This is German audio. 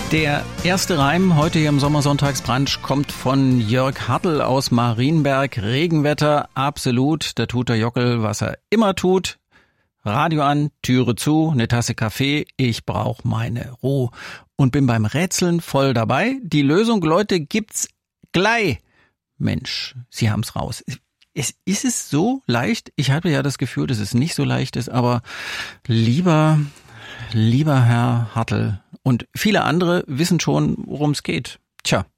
Der erste Reim heute hier im Sommersonntagsbrunch kommt von Jörg Hartl aus Marienberg. Regenwetter, absolut. Da tut der Jockel, was er immer tut. Radio an, Türe zu, eine Tasse Kaffee. Ich brauch meine Ruhe. Und bin beim Rätseln voll dabei. Die Lösung, Leute, gibt's gleich. Mensch, Sie haben's raus. Ist es so leicht? Ich hatte ja das Gefühl, dass es nicht so leicht ist, aber lieber Herr Hartl und viele andere wissen schon, worum es geht. Tja,